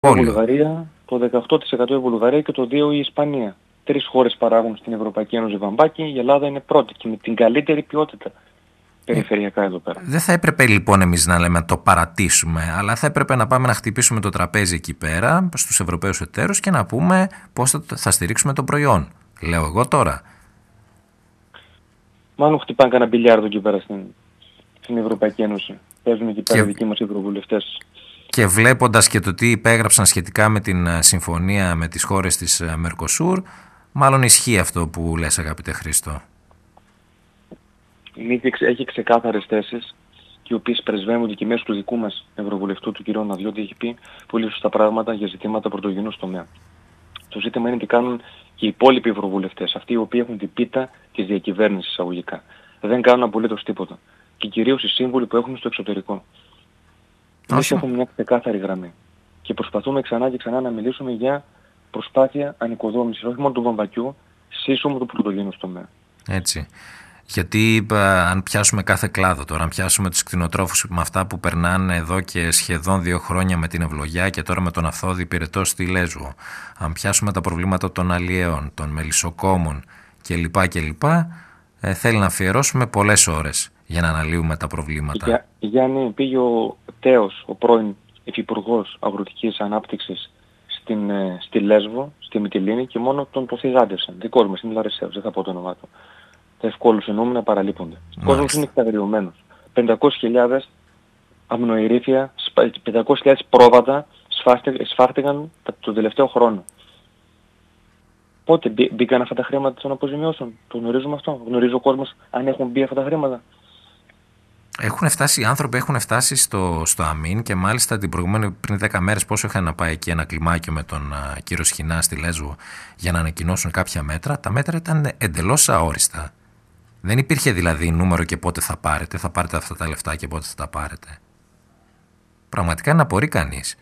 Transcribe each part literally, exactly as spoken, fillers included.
η Βουλγαρία, το δεκαοκτώ τοις εκατό η Βουλγαρία και το δύο τοις εκατό η Ισπανία. Τρεις χώρες παράγουν στην Ευρωπαϊκή Ένωση βαμβάκι, η Ελλάδα είναι πρώτη και με την καλύτερη ποιότητα περιφερειακά εδώ πέρα. Δεν θα έπρεπε λοιπόν εμείς να λέμε να το παρατήσουμε, αλλά θα έπρεπε να πάμε να χτυπήσουμε το τραπέζι εκεί πέρα στους Ευρωπαίους εταίρους και να πούμε πώς θα, θα στηρίξουμε το προϊόν. Λέω εγώ τώρα. Μάλλον χτυπάνε κανένα μπιλιάρδο εκεί πέρα στην, στην Ευρωπαϊκή Ένωση. Παίζουν εκεί πέρα οι δικοί μας ευρωβουλευτές. Και βλέποντας και το τι υπέγραψαν σχετικά με την συμφωνία με τις χώρες της Μερκοσούρ, μάλλον ισχύει αυτό που λες, αγαπητέ Χρήστο. Έχει ξεκάθαρες θέσεις, οι οποίες πρεσβεύονται και μέσω του δικού μας ευρωβουλευτού, του κ. Ναδιώτη, έχει πει πολύ σωστά πράγματα για ζητήματα πρωτογενούς τομέα. Το ζήτημα είναι τι κάνουν και οι υπόλοιποι ευρωβουλευτές, αυτοί οι οποίοι έχουν την πίτα της διακυβέρνησης εισαγωγικά. Δεν κάνουν απολύτως τίποτα. Και κυρίως οι σύμβουλοι που έχουν στο εξωτερικό. Εμείς έχουμε μια ξεκάθαρη γραμμή. Και προσπαθούμε ξανά και ξανά να μιλήσουμε για προσπάθεια ανοικοδόμησης, όχι μόνο του βαμβακιού, σύσσωμου του πρωτογενούς τομέα. Έτσι. Γιατί αν πιάσουμε κάθε κλάδο τώρα, αν πιάσουμε τους κτηνοτρόφους με αυτά που περνάνε εδώ και σχεδόν δύο χρόνια με την ευλογιά και τώρα με τον αυθόδη πυρετό στη Λέσβο, αν πιάσουμε τα προβλήματα των αλλιέων, των μελισσοκόμων κλπ. κλπ. Ε, θέλει να αφιερώσουμε πολλές ώρες για να αναλύουμε τα προβλήματα. Για, Γιάννη, πήγε ο Τέος, ο πρώην Υφυπουργός Αγροτικής Ανάπτυξης στην, ε, στη Λέσβο, στη Μυτιλήνη και μόνο τον το θυγάντευσαν. Δικός μας, είναι Λαρισαίος, δεν θα πω το όνομά του. Τα ευκόλους εννοούμενα παραλείπονται. Ο κόσμος είναι εκταγριωμένος. πεντακόσιες χιλιάδες αμνοηρήφια, πεντακόσιες χιλιάδες πρόβατα σφάχτηκαν τον τελευταίο χρόνο. Πότε μπήκαν αυτά τα χρήματα των αποζημιώσεων? Το γνωρίζουμε αυτό? Γνωρίζει ο κόσμος αν έχουν μπει αυτά τα χρήματα? Έχουν φτάσει, οι άνθρωποι έχουν φτάσει στο, στο αμήν και μάλιστα την προηγούμενη πριν δέκα μέρες πόσο είχαν να πάει εκεί ένα κλιμάκιο με τον α, κύριο Σχοινά στη Λέσβο για να ανακοινώσουν κάποια μέτρα. Τα μέτρα ήταν εντελώς αόριστα. Δεν υπήρχε δηλαδή νούμερο και πότε θα πάρετε, θα πάρετε αυτά τα λεφτά και πότε θα τα πάρετε. Πραγματικά να απορεί κανείς.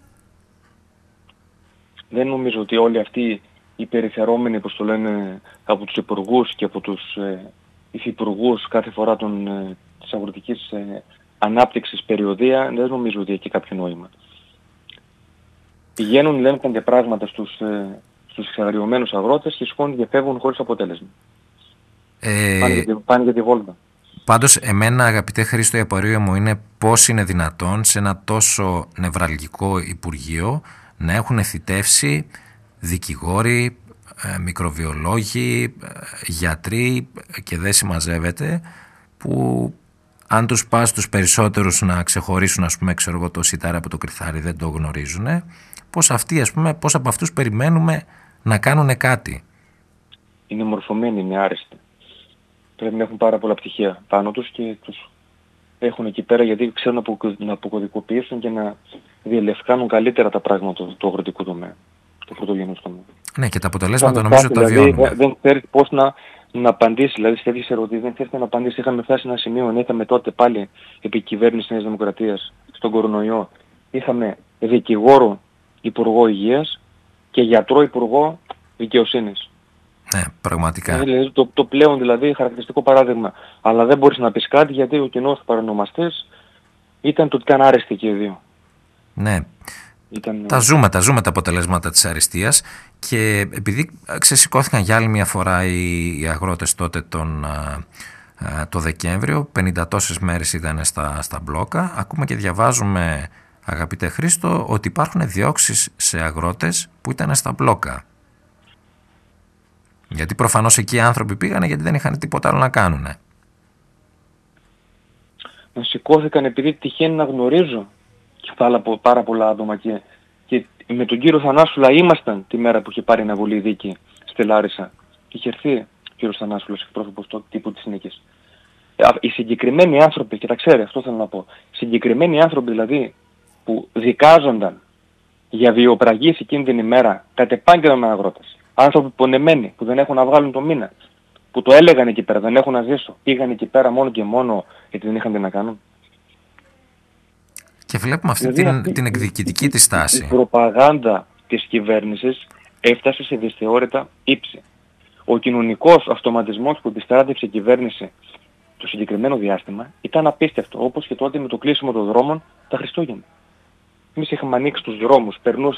Δεν νομίζω ότι όλοι αυτοί οι περιφερόμενοι, όπως το λένε, από τους υπουργούς και από τους ε, υφυπουργούς κάθε φορά των, ε, της αγροτικής ε, ανάπτυξης περιοδία, δεν νομίζω ότι έχει κάποιο νόημα. Πηγαίνουν, λένε κάποια πράγματα στους, ε, στους εξαγριωμένους αγρότες και σηκώνουν και φεύγουν χωρίς αποτέλεσμα. Ε, πάνε, για, πάνε για τη βόλτα. Πάντως εμένα, αγαπητέ Χρήστο, η απορία μου είναι πώς είναι δυνατόν σε ένα τόσο νευραλγικό Υπουργείο να έχουν θητεύσει δικηγόροι, ε, μικροβιολόγοι, ε, γιατροί και δεν συμμαζεύεται, που αν τους πας τους περισσότερους να ξεχωρίσουν, ας πούμε, ξέρω εγώ, το σιτάρι από το κρυθάρι, δεν το γνωρίζουν, πώς αυτοί, ας πούμε, πώς από αυτούς περιμένουμε να κάνουν κάτι. Είναι μορφωμένοι, είναι άρεστοι. Πρέπει να έχουν πάρα πολλά πτυχία πάνω τους και τους έχουν εκεί πέρα γιατί ξέρουν να αποκωδικοποιήσουν και να διελευκάνουν καλύτερα τα πράγματα του αγροτικού τομέα, του πρωτογενούς τομέα. Ναι, και τα αποτελέσματα νομίζω ότι τα βιώνουμε. Δηλαδή, δεν ξέρει πώς να, να απαντήσει, δηλαδή σε τέτοιες ερωτήσεις δεν ξέρει να απαντήσει. Είχαμε φτάσει σε ένα σημείο, είχαμε τότε πάλι επί κυβέρνηση Νέας Δημοκρατίας στον κορονοϊό, είχαμε δικηγόρο Υπουργό Υγείας και γιατρό Υπουργό Δικαιοσύνης. Ναι, πραγματικά. Δηλαδή, το, το πλέον δηλαδή χαρακτηριστικό παράδειγμα. Αλλά δεν μπορείς να πεις κάτι γιατί ο κοινός παρονομαστής ήταν το ότι ήταν άρεστοι και οι δύο. Ναι. Ήταν... Τα ζούμε, τα ζούμε τα αποτελέσματα της αριστείας και επειδή ξεσηκώθηκαν για άλλη μια φορά οι, οι αγρότες τότε τον, α, α, το Δεκέμβριο, πενήντα τόσες μέρες ήταν στα, στα μπλόκα, ακούμε και διαβάζουμε, αγαπητέ Χρήστο, ότι υπάρχουν διώξεις σε αγρότες που ήταν στα μπλόκα. Γιατί προφανώς εκεί οι άνθρωποι πήγανε γιατί δεν είχαν τίποτα άλλο να κάνουν. Να σηκώθηκαν επειδή τυχαίνει να γνωρίζω και πάρα, πάρα πολλά άτομα και, και με τον κύριο Θανάσουλα ήμασταν τη μέρα που είχε πάρει αναβολή δίκη στη Λάρισα. Είχε έρθει ο κύριος Θανάσουλας, εκπρόσωπος του τύπου της νίκης. Οι συγκεκριμένοι άνθρωποι, και τα ξέρει, αυτό θέλω να πω, συγκεκριμένοι άνθρωποι δηλαδή που δικάζονταν για βιοπραγίες εκείνη την ημέρα κατ' επάγγελμα με αγρότες. Άνθρωποι πονεμένοι που δεν έχουν να βγάλουν το μήνα, που το έλεγαν εκεί πέρα, δεν έχουν να ζήσουν, πήγαν εκεί πέρα μόνο και μόνο γιατί δεν είχαν τι να κάνουν. Και βλέπουμε αυτή δηλαδή, την, αυτή, την εκδικητική της στάση. Η προπαγάνδα της κυβέρνησης έφτασε σε δυσθεώρητα ύψη. Ο κοινωνικός αυτοματισμός που επιστράτευσε η κυβέρνηση το συγκεκριμένο διάστημα ήταν απίστευτο, όπως και τότε με το κλείσιμο των δρόμων τα Χριστούγεννα. Εμείς είχαμε ανοίξει τους δρόμους, περνούσε